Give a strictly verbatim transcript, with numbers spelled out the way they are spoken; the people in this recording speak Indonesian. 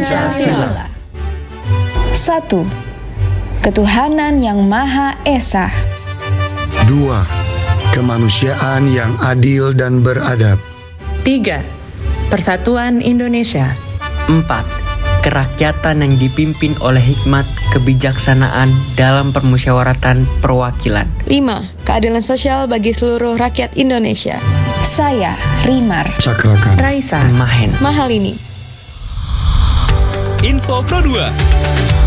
Pancasila. Satu, ketuhanan yang Maha Esa. Dua, kemanusiaan yang adil dan beradab. Tiga, Persatuan Indonesia. Empat, kerakyatan yang dipimpin oleh hikmat kebijaksanaan dalam permusyawaratan perwakilan. Lima, keadilan sosial bagi seluruh rakyat Indonesia. Saya, Rimar. Sakrakan. Raisa. Mahen. Mahal ini. Info Pro dua.